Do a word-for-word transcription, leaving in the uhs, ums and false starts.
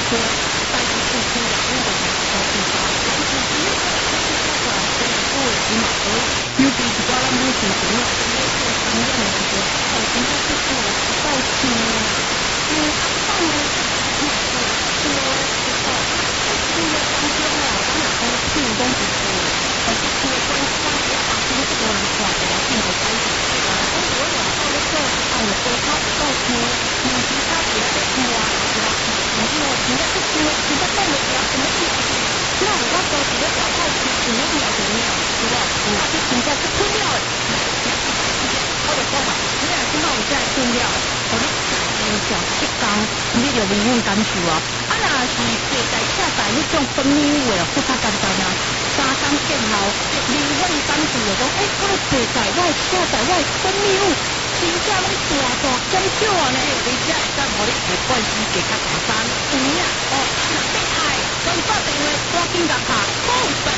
车，但是付出两路的买车地方，但是只有这个这个这个作为起码可以，尤其是我咱目前主要是做商业的时候，我现在是做到车，嗯，当然这个是做车的时候，在车当中啊，当然都是都不错，但是车关关于发生这个人话的并不开始啊，所以我有到的时候，啊，我多他不到车，你其他别的车啊，是吧？然后人家是车，人家动的比较什么意思？那我到时候觉得搞到车什么意思呢？是吧？他就人家是喷料的，我就讲嘛，你俩听到我这样喷料，我你上一缸，你就明显感受啊。啊，若是坐在车台迄种分秒的，不较简单啊。三工见后，明显感受就讲，哎，我坐在我的车台，我的分秒，真正拢大大减少啊呢。你这会当互你下半时加较大声，有影哦，若你爱，赶快电话赶紧甲敲。